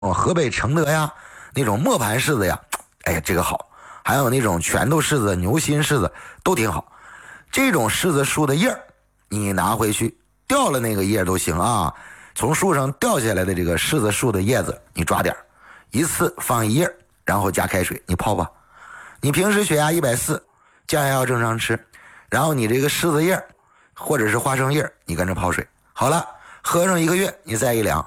河北承德呀，那种磨盘柿子呀，哎呀，这个好。还有那种拳头柿子、牛心柿子都挺好。这种柿子树的叶儿，你拿回去掉了那个叶都行啊。从树上掉下来的这个柿子树的叶子，你抓点，一次放一叶，然后加开水，你泡吧。你平时血压140，降压药正常吃，然后你这个柿子叶或者是花生叶，你跟着泡水，好了，喝上1个月，你再一量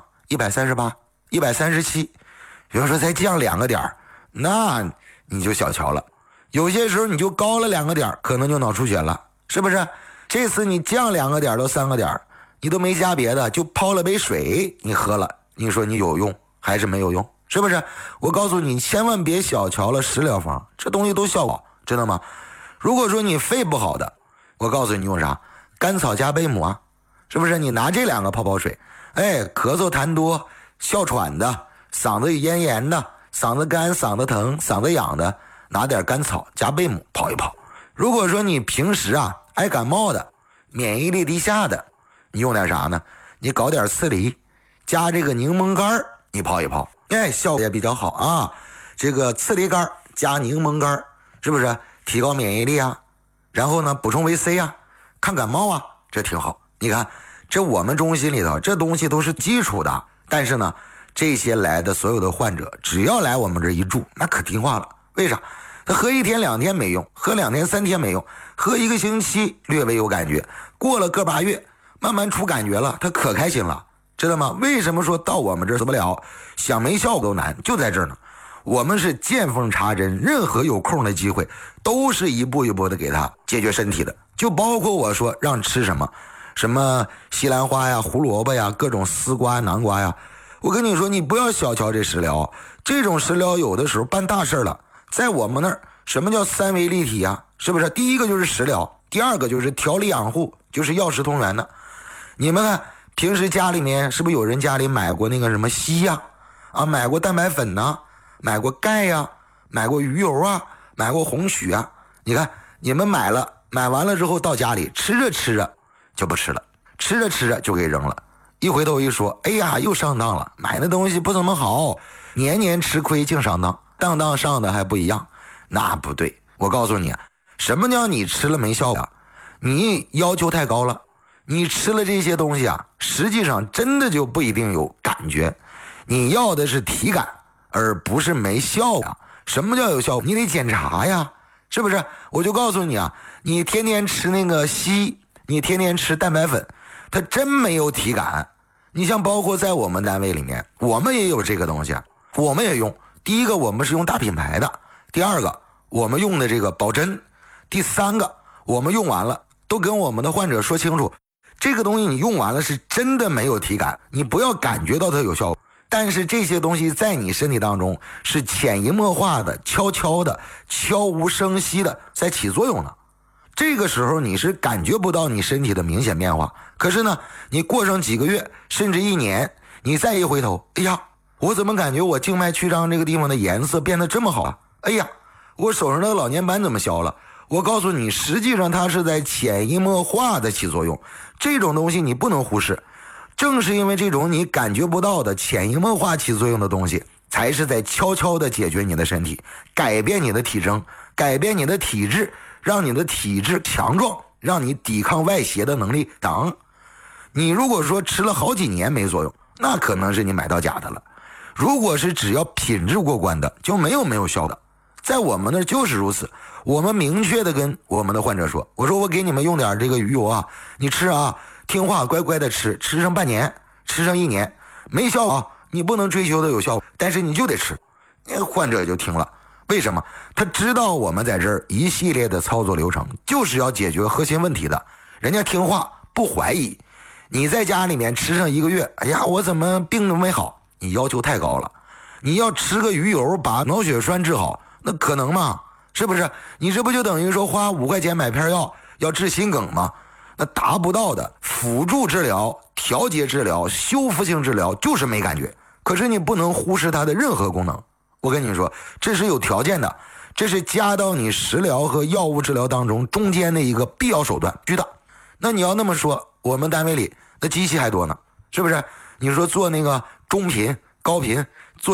，138、137，比如说才降2个点，那你就小瞧了。有些时候你就高了2个点，可能就脑出血了，是不是？这次你降2个点到3个点，你都没加别的，就泡了杯水，你喝了，你说你有用还是没有用？是不是？我告诉你，千万别小瞧了食疗方，这东西都效果，知道吗？如果说你肺不好的，我告诉你用啥？甘草加贝母啊，是不是？你拿这2个泡水，哎，咳嗽痰多、哮喘的、嗓子炎炎的、嗓子干、嗓子疼、嗓子痒的，拿点甘草加贝母泡一泡。如果说你平时爱感冒的、免疫力低下的，你用点啥呢？你搞点刺梨加这个柠檬干，你泡一泡，哎，效果也比较好啊。这个刺梨干加柠檬干，是不是提高免疫力啊？然后呢，补充维 C 啊，抗感冒啊，这挺好。你看，这我们中心里头这东西都是基础的，但是呢，这些来的所有的患者，只要来我们这一住，那可听话了。为啥？他喝1天2天没用，喝2天3天没用，喝1个星期略微有感觉，过了个把月，慢慢出感觉了，他可开心了，知道吗？为什么说到我们这儿死不了，想没效果都难，就在这儿呢。我们是见缝插针，任何有空的机会都是一步一步的给他解决身体的，就包括我说让吃什么西兰花呀、胡萝卜呀、各种丝瓜、南瓜呀。我跟你说，你不要小瞧这食疗，这种食疗有的时候办大事了。在我们那儿，什么叫3维立体啊？是不是？第一个就是食疗，第二个就是调理养护，就是药食同源的。你们看，平时家里面是不是有人家里买过那个什么硒呀？买过蛋白粉呐，买过钙呀，买过鱼油啊，买过红曲啊。你看，你们买完了之后到家里吃着就不吃了，吃着就给扔了。一回头一说，哎呀，又上当了，买的东西不怎么好，年年吃亏净上当。当上的还不一样，那不对。我告诉你，什么叫你吃了没效果？你要求太高了。你吃了这些东西实际上真的就不一定有感觉。你要的是体感，而不是没效果。什么叫有效果？你得检查呀，是不是？我就告诉你你天天吃那个硒，你天天吃蛋白粉，它真没有体感。你像包括在我们单位里面，我们也有这个东西，我们也用。第一个，我们是用大品牌的；第二个，我们用的这个保真；第三个，我们用完了都跟我们的患者说清楚，这个东西你用完了是真的没有体感，你不要感觉到它有效果。但是这些东西在你身体当中是潜移默化的、悄悄的、悄无声息的在起作用的。这个时候你是感觉不到你身体的明显变化，可是呢，你过上几个月甚至1年，你再一回头，哎呀，我怎么感觉我静脉曲张这个地方的颜色变得这么好啊？哎呀，我手上的老年斑怎么消了？我告诉你，实际上它是在潜移默化的起作用，这种东西你不能忽视。正是因为这种你感觉不到的潜移默化起作用的东西，才是在悄悄的解决你的身体，改变你的体征，改变你的体质，让你的体质强壮，让你抵抗外邪的能力强。你如果说吃了好几年没作用，那可能是你买到假的了。如果是只要品质过关的，就没有效的。在我们那就是如此，我们明确的跟我们的患者说，我说我给你们用点这个鱼油你吃听话乖乖的吃上半年，吃上1年，没效果你不能追求的有效果，但是你就得吃。患者也就听了，为什么？他知道我们在这儿一系列的操作流程就是要解决核心问题的，人家听话不怀疑。你在家里面吃上1个月，哎呀，我怎么病都没好？你要求太高了。你要吃个鱼油把脑血栓治好，那可能吗？是不是？你这不就等于说花5块钱买片药要治心梗吗？那达不到的。辅助治疗、调节治疗、修复性治疗就是没感觉，可是你不能忽视它的任何功能。我跟你说，这是有条件的，这是加到你食疗和药物治疗当中中间的一个必要手段，知道？那你要那么说，我们单位里那机器还多呢，是不是？你说做那个中频、高频，